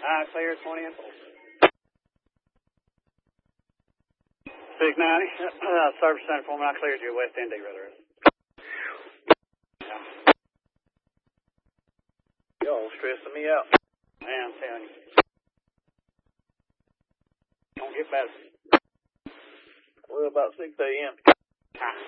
Clear 20 and 4. 690. Service center for me. I cleared you West Indy, brother. Yeah. Y'all stressing me out. Man, I'm telling you. Don't get better. Well, about 6 a.m. Ah.